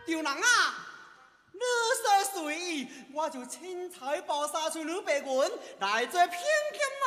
丢人啊！你说随意，我就轻彩报杀出女白云，来做偏偏